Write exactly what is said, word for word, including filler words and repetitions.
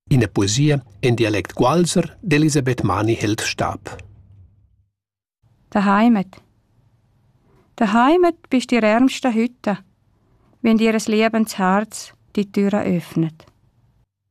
In der Poesie in Dialekt Gualser d'Elisabeth Mani hält Stab. Der Heimat. Der Heimat bist die ärmste Hütte, wenn dir ein liebendes Herz die Türe öffnet.